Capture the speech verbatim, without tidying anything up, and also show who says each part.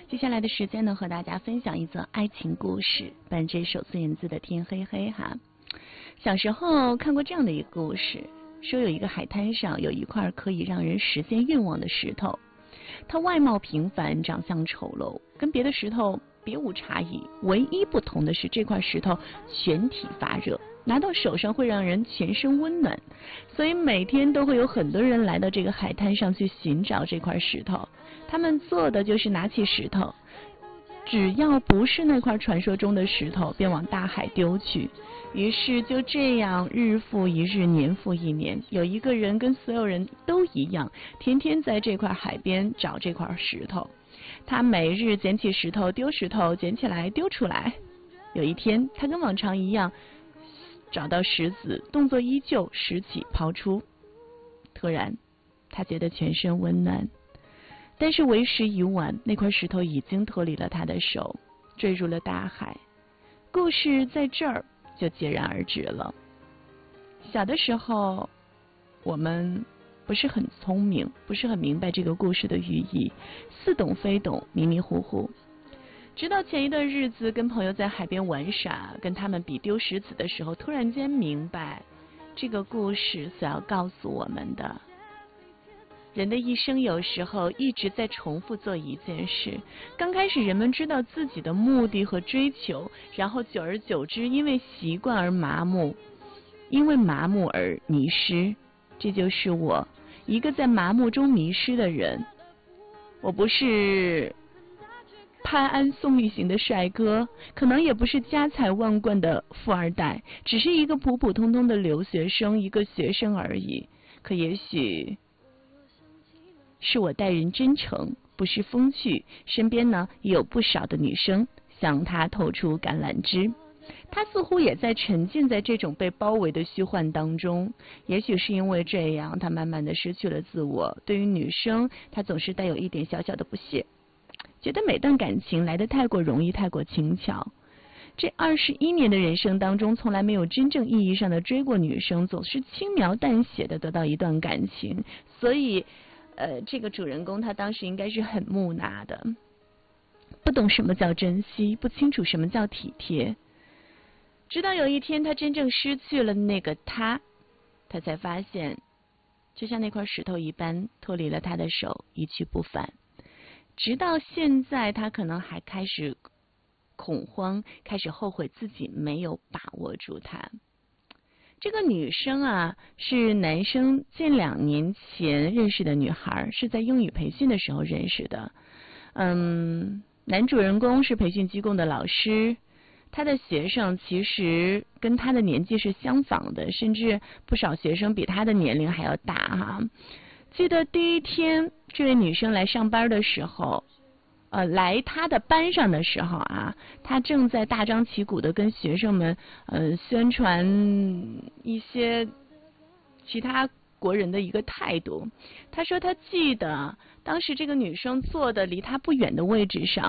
Speaker 1: 接下来的时间呢，和大家分享一则爱情故事，伴这首孙燕姿的《天黑黑》哈。小时候看过这样的一个故事，说有一个海滩上有一块可以让人实现愿望的石头，它外貌平凡，长相丑陋，跟别的石头别无差异，唯一不同的是这块石头全体发热，拿到手上会让人全身温暖，所以每天都会有很多人来到这个海滩上去寻找这块石头。他们做的就是拿起石头，只要不是那块传说中的石头，便往大海丢去。于是就这样日复一日，年复一年，有一个人跟所有人都一样，天天在这块海边找这块石头。他每日捡起石头丢石头，捡起来丢出来。有一天他跟往常一样找到石子，动作依旧，拾起抛出。突然他觉得全身温暖，但是为时已晚，那块石头已经脱离了他的手，坠入了大海。故事在这儿就戛然而止了。小的时候我们不是很聪明，不是很明白这个故事的寓意，似懂非懂，迷迷糊糊。直到前一段日子跟朋友在海边玩耍，跟他们比丢石子的时候，突然间明白这个故事所要告诉我们的。人的一生有时候一直在重复做一件事，刚开始人们知道自己的目的和追求，然后久而久之因为习惯而麻木，因为麻木而迷失。这就是我，一个在麻木中迷失的人。我不是潘安宋玉型的帅哥，可能也不是家财万贯的富二代，只是一个普普通通的留学生，一个学生而已。可也许是我待人真诚，不失风趣，身边呢也有不少的女生向他透出橄榄枝。他似乎也在沉浸在这种被包围的虚幻当中，也许是因为这样，他慢慢的失去了自我。对于女生，他总是带有一点小小的不屑，觉得每段感情来得太过容易，太过轻巧。这二十一年的人生当中，从来没有真正意义上的追过女生，总是轻描淡写的得到一段感情，所以呃，这个主人公他当时应该是很木讷的，不懂什么叫珍惜，不清楚什么叫体贴。直到有一天他真正失去了那个他，他才发现就像那块石头一般脱离了他的手，一去不返。直到现在他可能还开始恐慌，开始后悔自己没有把握住他。这个女生啊，是男生近两年前认识的女孩，是在英语培训的时候认识的。嗯，男主人公是培训机构的老师，他的学生其实跟他的年纪是相仿的，甚至不少学生比他的年龄还要大哈。记得第一天这位女生来上班的时候，呃，来他的班上的时候啊，他正在大张旗鼓的跟学生们呃宣传一些其他国人的一个态度。他说他记得当时这个女生坐的离他不远的位置上，